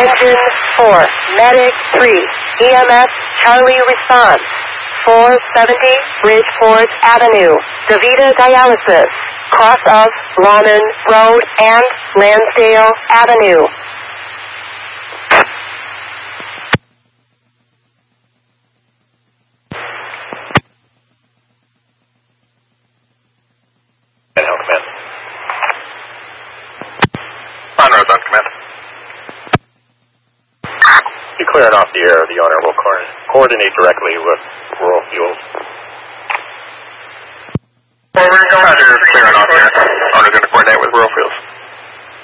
Engine 4, Medic 3, EMS Charlie response. 470 Bridgeport Avenue, DaVita Dialysis, cross of Lawman Road and Lansdale Avenue. Command. Monroe, on command. You clear it off the air, the owner will coordinate directly with Rural Fuels. Roger, clear it off the air. Owner's going to coordinate with Rural